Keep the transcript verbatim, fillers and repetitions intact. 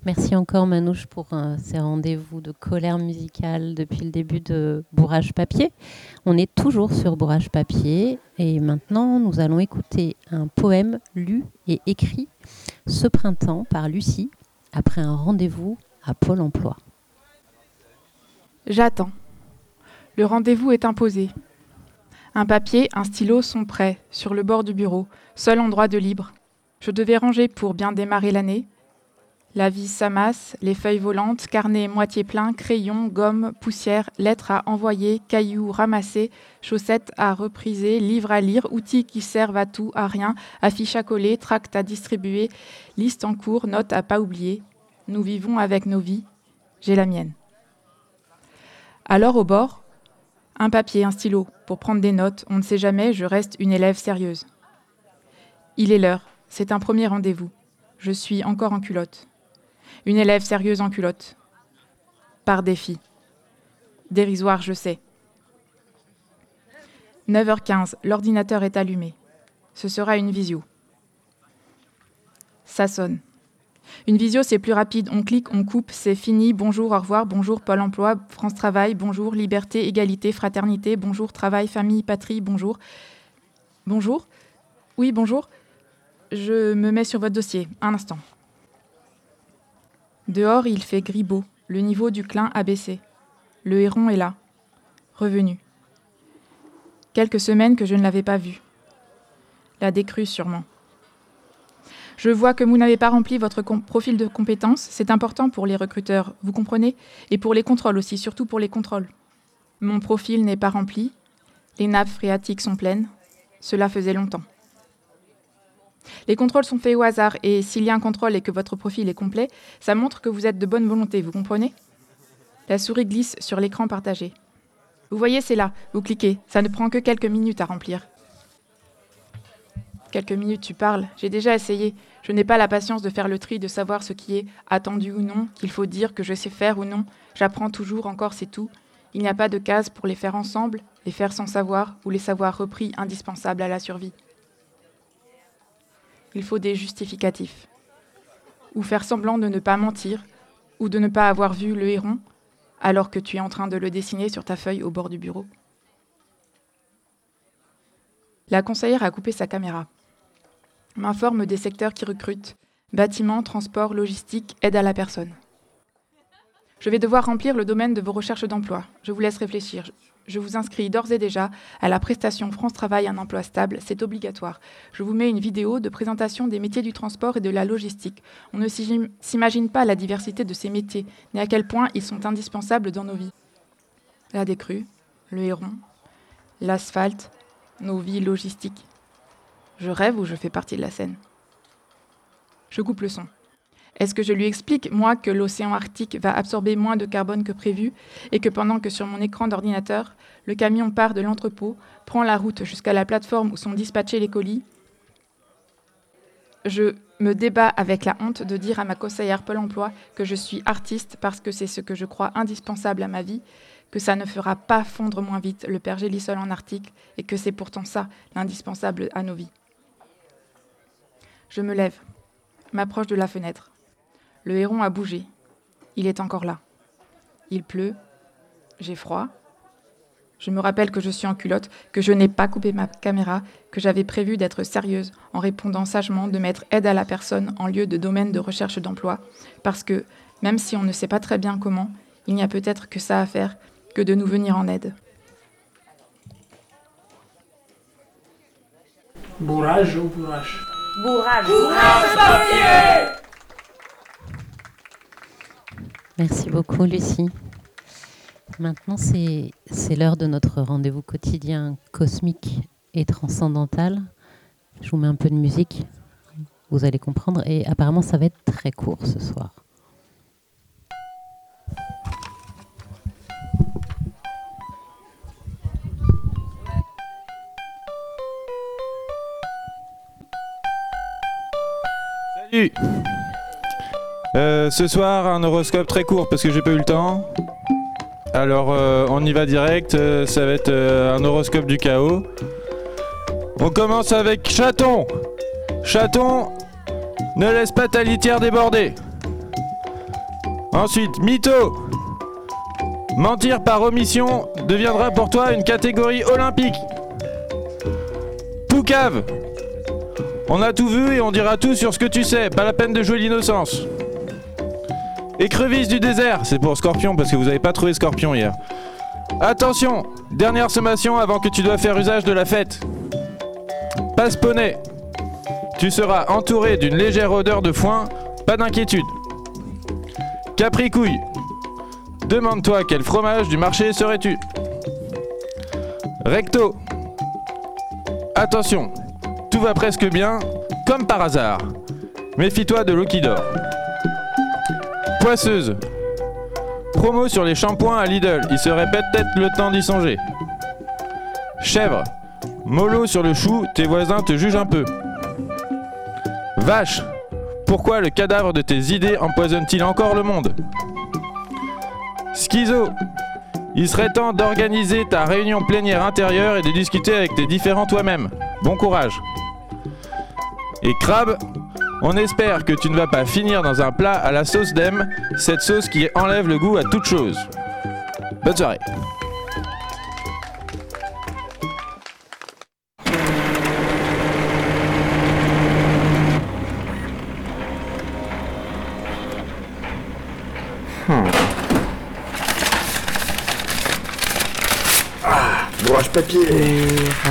Merci encore Manouche pour euh, ces rendez-vous de colère musicale depuis le début de Bourrage Papier. On est toujours sur Bourrage Papier et maintenant nous allons écouter un poème lu et écrit ce printemps par Lucie après un rendez-vous à Pôle emploi. J'attends. Le rendez-vous est imposé. Un papier, un stylo sont prêts sur le bord du bureau, seul endroit de libre. Je devais ranger pour bien démarrer l'année. La vie s'amasse, les feuilles volantes, carnet moitié plein, crayons, gomme, poussière, lettres à envoyer, cailloux ramassés, chaussettes à repriser, livres à lire, outils qui servent à tout, à rien, affiches à coller, tracts à distribuer, listes en cours, notes à pas oublier. Nous vivons avec nos vies, j'ai la mienne. Alors au bord, un papier, un stylo, pour prendre des notes, on ne sait jamais, je reste une élève sérieuse. Il est l'heure, c'est un premier rendez-vous. Je suis encore en culotte. Une élève sérieuse en culotte. Par défi. Dérisoire, je sais. neuf heures quinze, l'ordinateur est allumé. Ce sera une visio. Ça sonne. Une visio, c'est plus rapide. On clique, on coupe, c'est fini. Bonjour, au revoir, bonjour, Pôle emploi, France Travail, bonjour, liberté, égalité, fraternité, bonjour, travail, famille, patrie, bonjour. Bonjour. Oui, bonjour. Je me mets sur votre dossier. Un instant. Dehors, il fait gris beau. Le niveau du clin a baissé. Le héron est là. Revenu. Quelques semaines que je ne l'avais pas vu. La décrue, sûrement. Je vois que vous n'avez pas rempli votre com- profil de compétences. C'est important pour les recruteurs, vous comprenez ? Et pour les contrôles aussi, surtout pour les contrôles. Mon profil n'est pas rempli. Les nappes phréatiques sont pleines. Cela faisait longtemps. Les contrôles sont faits au hasard et s'il y a un contrôle et que votre profil est complet, ça montre que vous êtes de bonne volonté, vous comprenez ? La souris glisse sur l'écran partagé. Vous voyez, c'est là, vous cliquez, ça ne prend que quelques minutes à remplir. Quelques minutes, tu parles, j'ai déjà essayé. Je n'ai pas la patience de faire le tri, de savoir ce qui est attendu ou non, qu'il faut dire, que je sais faire ou non. J'apprends toujours, encore c'est tout. Il n'y a pas de case pour les faire ensemble, les faire sans savoir ou les savoirs repris indispensables à la survie. Il faut des justificatifs. Ou faire semblant de ne pas mentir, ou de ne pas avoir vu le héron, alors que tu es en train de le dessiner sur ta feuille au bord du bureau. La conseillère a coupé sa caméra. M'informe des secteurs qui recrutent. Bâtiment, transport, logistique, aide à la personne. Je vais devoir remplir le domaine de vos recherches d'emploi. Je vous laisse réfléchir. Je vous inscris d'ores et déjà à la prestation France Travail un emploi stable. C'est obligatoire. Je vous mets une vidéo de présentation des métiers du transport et de la logistique. On ne s'imagine pas la diversité de ces métiers, ni à quel point ils sont indispensables dans nos vies. La décrue, le héron, l'asphalte, nos vies logistiques. Je rêve ou je fais partie de la scène ? Je coupe le son. Est-ce que je lui explique, moi, que l'océan Arctique va absorber moins de carbone que prévu et que pendant que sur mon écran d'ordinateur, le camion part de l'entrepôt, prend la route jusqu'à la plateforme où sont dispatchés les colis ? Je me débat avec la honte de dire à ma conseillère Pôle emploi que je suis artiste parce que c'est ce que je crois indispensable à ma vie, que ça ne fera pas fondre moins vite le pergélisol en Arctique et que c'est pourtant ça l'indispensable à nos vies. Je me lève, m'approche de la fenêtre. Le héron a bougé. Il est encore là. Il pleut. J'ai froid. Je me rappelle que je suis en culotte, que je n'ai pas coupé ma caméra, que j'avais prévu d'être sérieuse en répondant sagement, de mettre aide à la personne en lieu de domaine de recherche d'emploi, parce que, même si on ne sait pas très bien comment, il n'y a peut-être que ça à faire, que de nous venir en aide. Bourrage ou bourrage ? Bourrage. Bourrage papier. Merci beaucoup Lucie. Maintenant c'est, c'est l'heure de notre rendez-vous quotidien cosmique et transcendantal. Je vous mets un peu de musique, vous allez comprendre, et apparemment ça va être très court ce soir. Salut. Euh, ce soir, un horoscope très court parce que j'ai pas eu le temps. Alors, euh, on y va direct. Euh, ça va être euh, un horoscope du chaos. On commence avec Chaton. Chaton, ne laisse pas ta litière déborder. Ensuite, mytho. Mentir par omission deviendra pour toi une catégorie olympique. Poucave. On a tout vu et on dira tout sur ce que tu sais, pas la peine de jouer l'innocence. Écrevisse du désert, c'est pour Scorpion parce que vous avez pas trouvé Scorpion hier. Attention, dernière sommation avant que tu dois faire usage de la fête. Passe-poney. Tu seras entouré d'une légère odeur de foin, pas d'inquiétude. Capricouille. Demande-toi quel fromage du marché serais-tu. Recto. Attention, tout va presque bien, comme par hasard. Méfie-toi de l'eau qui dort. Poisseuse. Promo sur les shampoings à Lidl, il serait peut-être le temps d'y songer. Chèvre. Mollo sur le chou, tes voisins te jugent un peu. Vache. Pourquoi le cadavre de tes idées empoisonne-t-il encore le monde? Schizo. Il serait temps d'organiser ta réunion plénière intérieure et de discuter avec tes différents toi-même. Bon courage. Et crabe. On espère que tu ne vas pas finir dans un plat à la sauce d'Em, cette sauce qui enlève le goût à toute chose. Bonne soirée. Hmm. Ah, bourrage papier.